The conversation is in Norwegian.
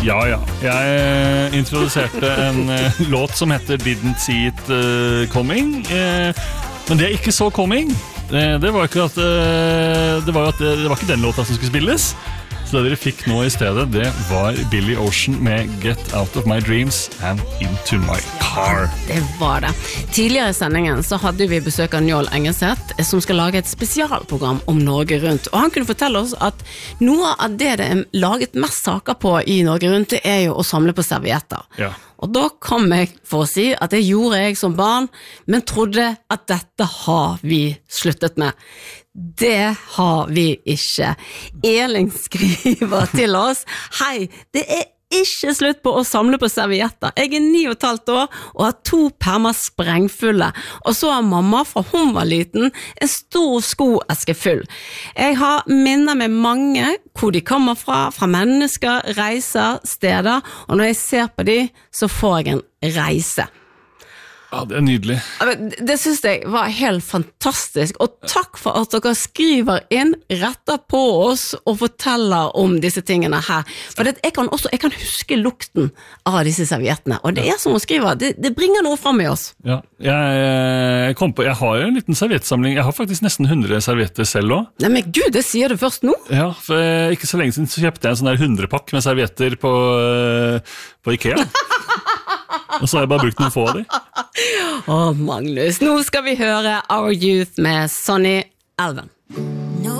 Ja. Jeg introduserte en låt som heter Didn't See It Coming, men det ikke så coming. Det var ikke det var ikke den låta som skulle spilles. Så det dere fikk nå i stedet, det var Billy Ocean med Get Out of My Dreams and Into My Car. Det var det. Tidligere i sendingen så hadde vi besøk av Njål Engelseth, som skal lage et spesialprogram om Norge Rundt. Og han kunne fortelle oss at noe av det er laget mest saker på i Norge Rundt, det er jo å samle på servietter. Ja. Og da kom jeg for å si at det gjorde jeg som barn, men trodde at dette har vi sluttet med. Det har vi ikke. Elin skriver til oss: Hei, det er ikke slutt på å samle på servietter. Jeg er 9,5 år og har 2 permer sprengfulle. Og så har mamma fra hun var liten en stor skoeske full. Jeg har minner med mange hvor de kommer fra mennesker, reiser, steder, og når jeg ser på de, så får jeg en reise. Ja, det er nydelig. Det synes jeg var helt fantastisk, og takk for at dere skriver inn, retter på oss og forteller om disse tingene her. For jeg kan huske lukten av disse serviettene, og det er som hun skriver, det bringer noe frem i oss. Ja, jeg har en liten serviettsamling. Jeg har faktisk nesten 100 servietter selv også. Nei, men Gud, det sier du først nå? Ja, for ikke så lenge siden så kjøpte jeg en sånn der 100-pakk med servietter på IKEA. Og så har jeg bare brukt noen få av de. Magnus, nå skal vi høre Our Youth med Sonny Alven.